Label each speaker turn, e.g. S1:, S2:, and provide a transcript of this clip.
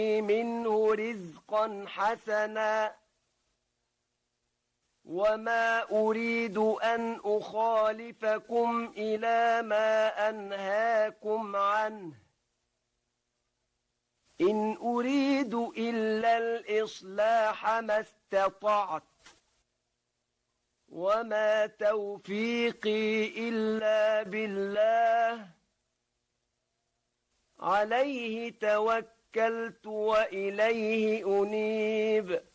S1: منه رزقا حسنا وما أريد أن أخالفكم إلى ما أنهاكم عنه إن أريد إلا الإصلاح ما استطعت وما توفيقي إلا بالله عليه توكلت وإليه أنيب